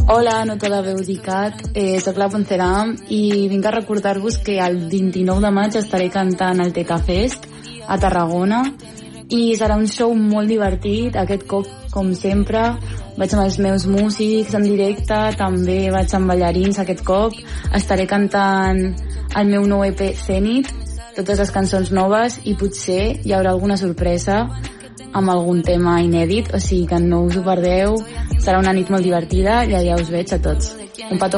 Hola, no te la veu dicat, soc la Ponceram i vinc a recordar-vos que el 29 de maig estaré cantant al Teta Fest a Tarragona i serà un show molt divertit. Aquest cop, com sempre, vaig amb els meus músics en directe, també vaig amb ballarins aquest cop. Estaré cantant el meu nou EP Zenit, totes les cançons noves, i potser hi haurà alguna sorpresa amb algun tema inèdit, o sigui que no us ho perdeu. Serà una nit molt divertida i allà us veig a tots. Un petó